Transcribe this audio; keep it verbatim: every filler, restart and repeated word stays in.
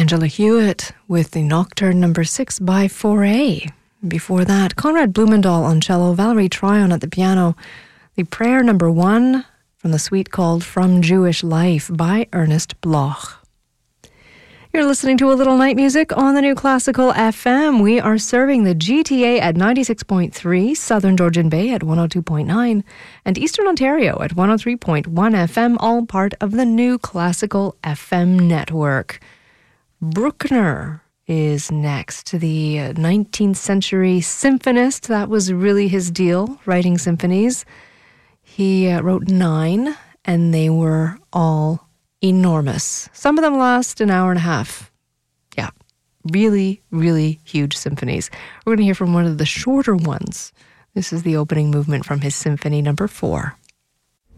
Angela Hewitt with the Nocturne number six by four A. Before that, Conrad Blumendahl on cello, Valerie Tryon at the piano. The Prayer number one from the suite called From Jewish Life by Ernest Bloch. You're listening to a little night music on the New Classical F M. We are serving the G T A at ninety-six point three, Southern Georgian Bay at one oh two point nine, and Eastern Ontario at one oh three point one F M, all part of the New Classical F M network. Bruckner is next, the nineteenth century symphonist. That was really his deal, writing symphonies. He uh, wrote nine, and they were all enormous. Some of them last an hour and a half. Yeah, really, really huge symphonies. We're going to hear from one of the shorter ones. This is the opening movement from his Symphony number four.